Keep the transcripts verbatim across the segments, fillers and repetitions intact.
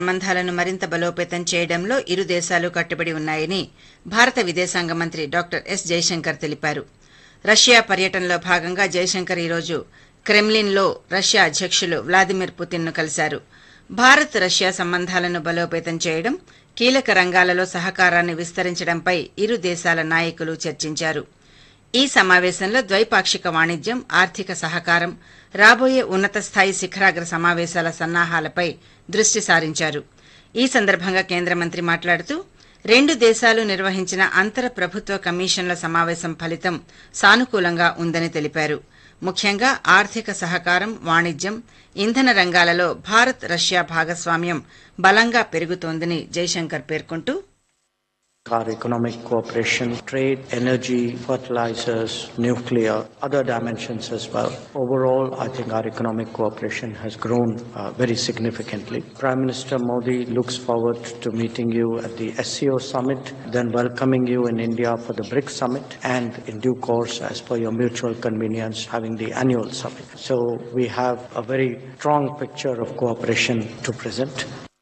సంబంధాలను మరింత బలోపేతం చేయడంలో ఇరు దేశాలు కట్టుబడి ఉన్నాయని భారత విదేశాంగ మంత్రి డాక్టర్ ఎస్ జైశంకర్ తెలిపారు. రష్యా పర్యటనలో భాగంగా జైశంకర్ ఈరోజు క్రెమ్లిన్లో రష్యా అధ్యకులు వ్లాదిమిర్ పుతిన్ను కలిశారు. భారత్ రష్యా సంబంధాలను బలోపేతం చేయడం, కీలక రంగాలలో సహకారాన్ని విస్తరించడంపై ఇరు దేశాల నాయకులు చర్చించారు. ఈ సమావేశంలో ద్వైపాక్షిక వాణిజ్యం, ఆర్థిక సహకారం, రాబోయే ఉన్నత స్థాయి శిఖరాగ్ర సమావేశాల సన్నాహాలపై దృష్టి సారించారు. ఈ సందర్భంగా కేంద్ర మంత్రి మాట్లాడుతూ రెండు దేశాలు నిర్వహించిన అంతర ప్రభుత్వ కమిషన్ల సమావేశం ఫలితం సానుకూలంగా ఉందని తెలిపారు. ముఖ్యంగా ఆర్థిక సహకారం, వాణిజ్యం, ఇంధన రంగాలలో భారత్ రష్యా భాగస్వామ్యం బలంగా పెరుగుతోందని జైశంకర్ పేర్కొంటూ Our economic cooperation, trade, energy, fertilizers, nuclear, other dimensions as well. Overall, I think our economic cooperation has grown uh, very significantly. Prime Minister Modi looks forward to meeting you at the S C O summit, then welcoming you in India for the BRICS summit, and in due course, as per your mutual convenience, having the annual summit. So we have a very strong picture of cooperation to present.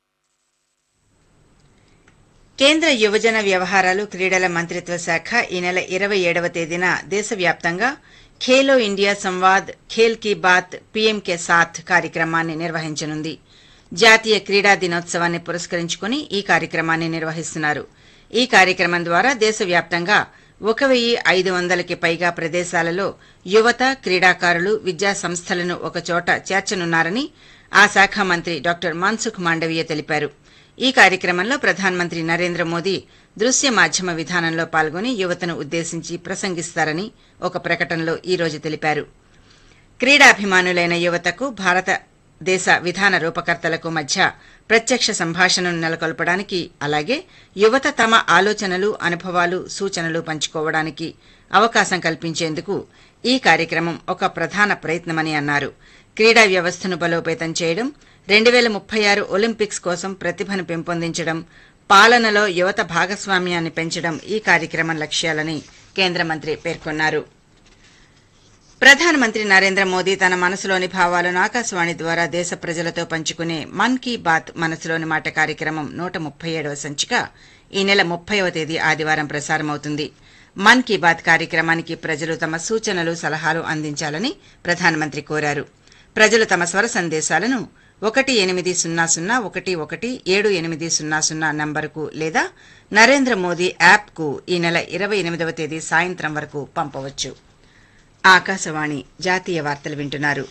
కేంద్ర యువజన వ్యవహారాలు, క్రీడల మంత్రిత్వ శాఖ ఈ నెల ఇరవై ఏడవ తేదీన దేశవ్యాప్తంగా ఖేలో ఇండియా సంవాద్, ఖేల్ కీ బాత్, పీఎం కే సాథ్ కార్యక్రమాన్ని నిర్వహించనుంది. జాతీయ క్రీడా దినోత్సవాన్ని పురస్కరించుకుని ఈ కార్యక్రమాన్ని నిర్వహిస్తున్నారు. ఈ కార్యక్రమం ద్వారా దేశవ్యాప్తంగా ఒక వెయ్యి ఐదు వందలకి పైగా ప్రదేశాలలో యువత, క్రీడాకారులు, విద్యా సంస్థలను ఒకచోట చేర్చనున్నారని ఆ శాఖ మంత్రి డాక్టర్ మన్సుఖ్ మాండవీయ తెలిపారు. ఈ కార్యక్రమంలో ప్రధానమంత్రి నరేంద్ర మోదీ దృశ్య మాధ్యమ విధానంలో పాల్గొని యువతను ఉద్దేశించి ప్రసంగిస్తారని ఒక ప్రకటనలో ఈ రోజు తెలిపారు. క్రీడాభిమానులైన యువతకు భారతదేశ విధాన రూపకర్తలకు మధ్య ప్రత్యక్ష సంభాషణను నెలకొల్పడానికి, అలాగే యువత తమ ఆలోచనలు, అనుభవాలు, సూచనలు పంచుకోవడానికి అవకాశం కల్పించేందుకు ఈ కార్యక్రమం ఒక ప్రధాన ప్రయత్నమని అన్నారు. క్రీడా వ్యవస్థను బలోపేతం చేయడం, రెండు వేల ముప్పై ఆరు ఒలింపిక్స్ కోసం ప్రతిభను పెంపొందించడం, పాలనలో యువత భాగస్వామ్యాన్ని పెంచడం ఈ కార్యక్రమం లక్ష్యాలని కేంద్ర మంత్రి పేర్కొన్నారు. ప్రధానమంత్రి నరేంద్ర మోదీ తన మనసులోని భావాలను ఆకాశవాణి ద్వారా దేశ ప్రజలతో పంచుకునే మన్ కీ బాత్ మనసులోని మాట కార్యక్రమం నూట ముప్పై ఏడవ సంచిక ఈ నెల ముప్పైవ తేదీ ఆదివారం ప్రసారమవుతుంది. మన్ కీ బాత్ కార్యక్రమానికి ప్రజలు తమ సూచనలు, సలహాలు అందించాలని ప్రధానమంత్రి కోరారు. ప్రజలు తమ స్వర సందేశాలను ఒకటి ఎనిమిది సున్నా సున్నా ఒకటి ఒకటి ఏడు ఎనిమిది సున్నా సున్నా నంబరుకు లేదా నరేంద్ర మోదీ యాప్కు ఈ నెల ఇరవై ఎనిమిదవ తేదీ సాయంత్రం వరకు పంపవచ్చు. ఆకాశవాణి జాతీయ వార్తలు వింటున్నారు.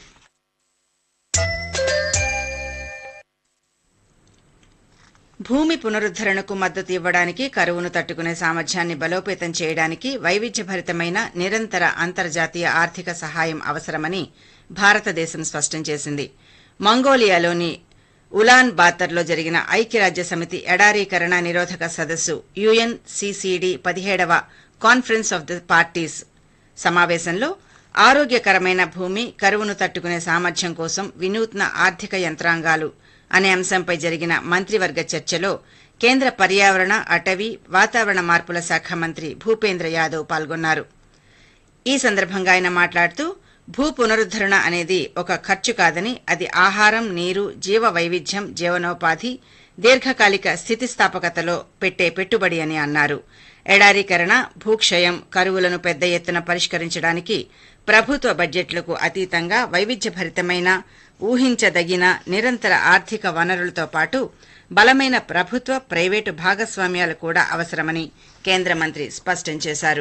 భూమి పునరుద్దరణకు మద్దతు ఇవ్వడానికి, కరువును తట్టుకునే సామర్థ్యాన్ని బలోపేతం చేయడానికి వైవిధ్యభరితమైన నిరంతర అంతర్జాతీయ ఆర్థిక సహాయం అవసరమని భారతదేశం స్పష్టం చేసింది. మంగోలియాలోని ఉలాన్ బాతర్లో జరిగిన ఐక్యరాజ్య సమితి ఎడారీకరణ నిరోధక సదస్సు యుఎన్సీసీడీ పదిహేడవ కాన్ఫరెన్స్ ఆఫ్ ది పార్టీస్ సమావేశంలో ఆరోగ్యకరమైన భూమి, కరువును తట్టుకునే సామర్థ్యం కోసం వినూత్న ఆర్థిక యంత్రాంగాలు అనే అంశంపై జరిగిన మంత్రివర్గ చర్చలో కేంద్ర పర్యావరణ, అటవీ, వాతావరణ మార్పుల శాఖ మంత్రి భూపేంద్ర యాదవ్ పాల్గొన్నారు. ఈ సందర్భంగా ఆయన మాట్లాడుతూ భూ పునరుద్దరణ అనేది ఒక ఖర్చు కాదని, అది ఆహారం, నీరు, జీవ వైవిధ్యం, జీవనోపాధి, దీర్ఘకాలిక స్థితిస్థాపకతలో పెట్టే పెట్టుబడి అని అన్నారు. ఎడారీకరణ, భూక్షయం, కరువులను పెద్ద ఎత్తున పరిష్కరించడానికి ప్రభుత్వ బడ్జెట్లకు అతీతంగా వైవిధ్యభరితమైన, ఊహించదగిన నిరంతర ఆర్థిక వనరులతో పాటు బలమైన ప్రభుత్వ, ప్రైవేటు భాగస్వామ్యాలు కూడా అవసరమని కేంద్ర మంత్రి స్పష్టం చేశారు.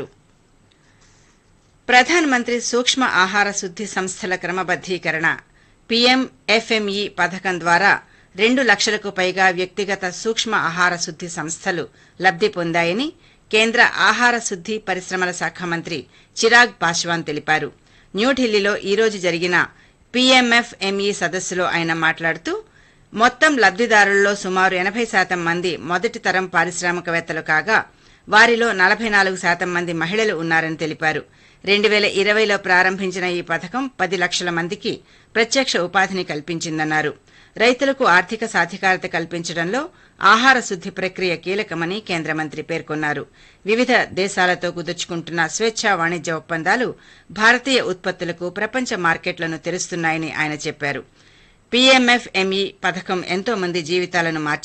ప్రధానమంత్రి సూక్ష్మ ఆహార శుద్ది సంస్థల క్రమబద్దీకరణ పీఎంఎఫ్ఎంఈ పథకం ద్వారా రెండు లక్షలకు పైగా వ్యక్తిగత సూక్ష్మ ఆహార శుద్ది సంస్థలు లబ్ది పొందాయని కేంద్ర ఆహార శుద్ది పరిశ్రమల శాఖ మంత్రి చిరాగ్ పాశ్వాన్ తెలిపారు. న్యూఢిల్లీలో ఈ రోజు జరిగిన పీఎంఎఫ్ఎంఈ సదస్సులో ఆయన మాట్లాడుతూ మొత్తం లబ్దిదారుల్లో సుమారు ఎనభై శాతం మంది మొదటి తరం పారిశ్రామికవేత్తలు కాగా వారిలో నలభై నాలుగు శాతం మంది మహిళలు ఉన్నారని తెలిపారు. రెండు వేల ఇరవైలో ప్రారంభించిన ఈ పథకం పది లక్షల మందికి ప్రత్యక్ష ఉపాధిని కల్పించిందన్నారు. రైతులకు ఆర్థిక సాధికారత కల్పించడంలో ఆహార శుద్ది ప్రక్రియ కీలకమని కేంద్ర మంత్రి పేర్కొన్నారు. వివిధ దేశాలతో కుదుర్చుకుంటున్న స్వేచ్ఛా వాణిజ్య ఒప్పందాలు భారతీయ ఉత్పత్తులకు ప్రపంచ మార్కెట్లను తెరుస్తున్నాయని ఆయన చెప్పారు. పీఎంఎఫ్ఎంఈ పథకం ఎంతో మంది జీవితాలను మార్చి